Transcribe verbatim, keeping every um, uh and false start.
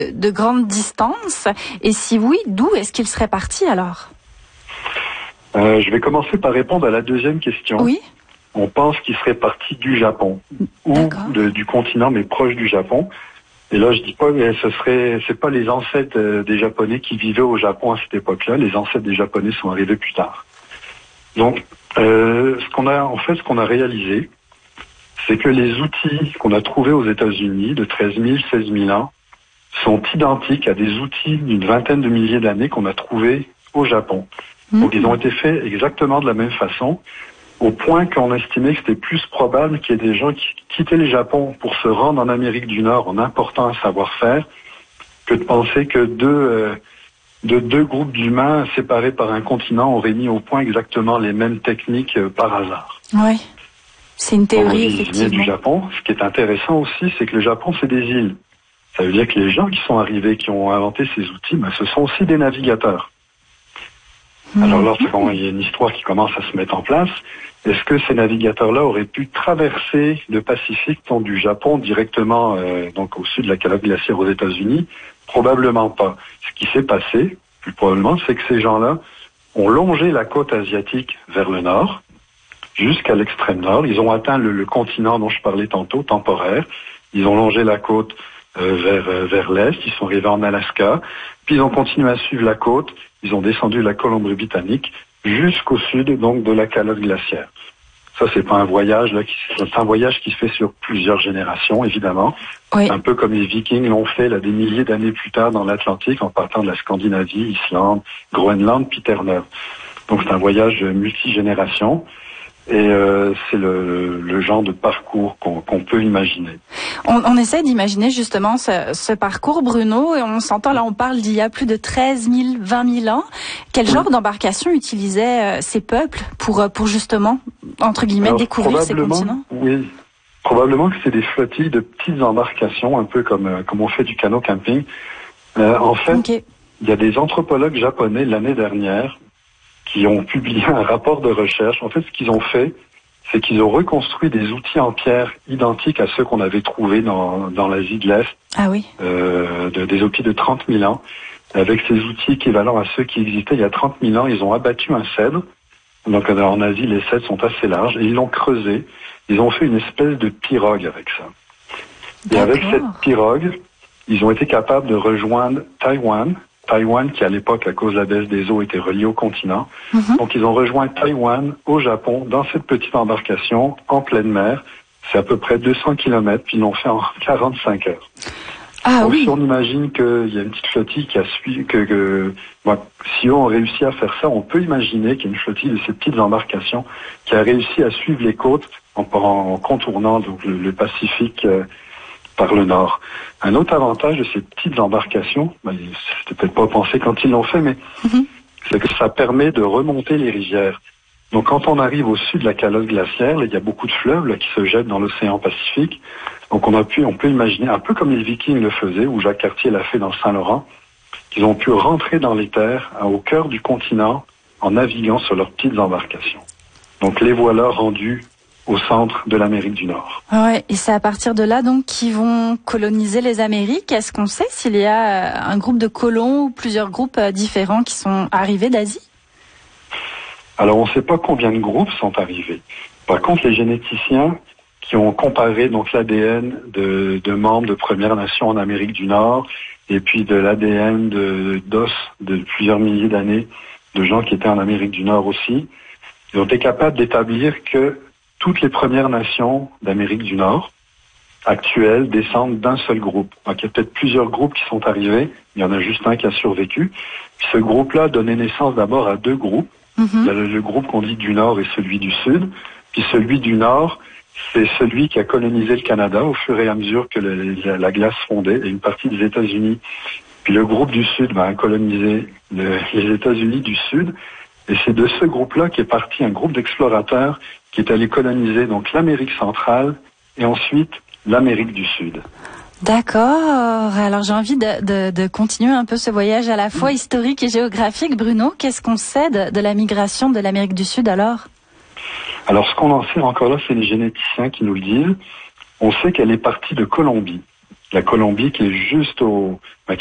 de grande distance? Et si oui, d'où est-ce qu'il serait parti alors? euh, Je vais commencer par répondre à la deuxième question. Oui. On pense qu'il serait parti du Japon ou de, du continent, mais proche du Japon. Et là, je dis pas, mais ce serait, c'est pas les ancêtres euh, des Japonais qui vivaient au Japon à cette époque-là. Les ancêtres des Japonais sont arrivés plus tard. Donc, euh, ce qu'on a, en fait, ce qu'on a réalisé, c'est que les outils qu'on a trouvés aux États-Unis de treize mille, seize mille ans sont identiques à des outils d'une vingtaine de milliers d'années qu'on a trouvés au Japon. Mmh. Donc, ils ont été faits exactement de la même façon, au point qu'on estimait que c'était plus probable qu'il y ait des gens qui quittaient le Japon pour se rendre en Amérique du Nord en important un savoir-faire, que de penser que deux, euh, de deux groupes d'humains séparés par un continent auraient mis au point exactement les mêmes techniques euh, par hasard. Oui, c'est une théorie, effectivement. Du Japon, ce qui est intéressant aussi, c'est que le Japon, c'est des îles. Ça veut dire que les gens qui sont arrivés, qui ont inventé ces outils, ben, ce sont aussi des navigateurs. Mmh. Alors là, il y a une histoire qui commence à se mettre en place. Est-ce que ces navigateurs-là auraient pu traverser le Pacifique, donc du Japon directement euh, donc au sud de la calotte glaciaire aux États-Unis? Probablement pas. Ce qui s'est passé, plus probablement, c'est que ces gens-là ont longé la côte asiatique vers le nord, jusqu'à l'extrême nord. Ils ont atteint le, le continent dont je parlais tantôt, temporaire. Ils ont longé la côte euh, vers, euh, vers l'est. Ils sont arrivés en Alaska. Puis ils ont continué à suivre la côte. Ils ont descendu la Colombie-Britannique jusqu'au sud, donc, de la calotte glaciaire. Ça, c'est pas un voyage, là, qui, c'est un voyage qui se fait sur plusieurs générations, évidemment. Oui. Un peu comme les Vikings l'ont fait, là, des milliers d'années plus tard dans l'Atlantique, en partant de la Scandinavie, Islande, Groenland, puis Terre-Neuve. Donc, c'est un voyage multigénération. Et euh, c'est le, le genre de parcours qu'on, qu'on peut imaginer. On, on essaie d'imaginer justement ce, ce parcours, Bruno, et on s'entend là, on parle d'il y a plus de treize mille, vingt mille ans. Quel oui. genre d'embarcation utilisaient euh, ces peuples pour, pour justement, entre guillemets, Alors, découvrir ces continents? Oui, probablement que c'est des flottilles de petites embarcations, un peu comme, euh, comme on fait du canot camping. Euh, en fait, okay. il y a des anthropologues japonais l'année dernière qui ont publié un rapport de recherche. En fait, ce qu'ils ont fait, c'est qu'ils ont reconstruit des outils en pierre identiques à ceux qu'on avait trouvés dans, dans l'Asie de l'Est. Ah oui. Euh, de, des outils de trente mille ans. Avec ces outils équivalents à ceux qui existaient il y a trente mille ans, ils ont abattu un cèdre. Donc en Asie, les cèdres sont assez larges. Et ils l'ont creusé. Ils ont fait une espèce de pirogue avec ça. Et D'accord. avec cette pirogue, ils ont été capables de rejoindre Taïwan. Taïwan, qui à l'époque, à cause de la baisse des eaux, était relié au continent. Mm-hmm. Donc, ils ont rejoint Taïwan au Japon, dans cette petite embarcation, en pleine mer. C'est à peu près deux cents kilomètres, puis ils l'ont fait en quarante-cinq heures. Ah Donc, oui. si on imagine qu'il y a une petite flottille qui a suivi, que, que bon, si on réussit à faire ça, on peut imaginer qu'il y a une flottille de ces petites embarcations qui a réussi à suivre les côtes en, en contournant donc, le, le Pacifique euh, par le nord. Un autre avantage de ces petites embarcations, ben, c'était peut-être pas pensé quand ils l'ont fait, mais mm-hmm. c'est que ça permet de remonter les rivières. Donc quand on arrive au sud de la calotte glaciaire, là, il y a beaucoup de fleuves là, qui se jettent dans l'océan Pacifique. Donc on a pu, on peut imaginer, un peu comme les Vikings le faisaient, ou Jacques Cartier l'a fait dans le Saint-Laurent, qu'ils ont pu rentrer dans les terres, au cœur du continent, en naviguant sur leurs petites embarcations. Donc les voilà rendus au centre de l'Amérique du Nord. Ouais, et c'est à partir de là donc qu'ils vont coloniser les Amériques. Est-ce qu'on sait s'il y a un groupe de colons ou plusieurs groupes différents qui sont arrivés d'Asie? Alors on ne sait pas combien de groupes sont arrivés. Par contre, les généticiens qui ont comparé donc l'A D N de, de membres de Premières Nations en Amérique du Nord et puis de l'A D N de, d'os de plusieurs milliers d'années de gens qui étaient en Amérique du Nord aussi, ils ont été capables d'établir que toutes les Premières Nations d'Amérique du Nord actuelles descendent d'un seul groupe. Donc il y a peut-être plusieurs groupes qui sont arrivés, il y en a juste un qui a survécu. Puis ce groupe-là a donné naissance d'abord à deux groupes. Mm-hmm. Il y a le, le groupe qu'on dit du Nord et celui du Sud. Puis celui du Nord, c'est celui qui a colonisé le Canada au fur et à mesure que le, la, la glace fondait et une partie des États-Unis. Puis le groupe du Sud ben, a colonisé le, les États-Unis du Sud. Et c'est de ce groupe-là qu'est parti un groupe d'explorateurs qui est allé coloniser donc l'Amérique centrale et ensuite l'Amérique du Sud. D'accord. Alors j'ai envie de, de, de continuer un peu ce voyage à la fois historique et géographique. Bruno, qu'est-ce qu'on sait de, de la migration de l'Amérique du Sud alors? Alors ce qu'on en sait encore là, c'est les généticiens qui nous le disent. On sait qu'elle est partie de Colombie. la Colombie qui est juste au, bah,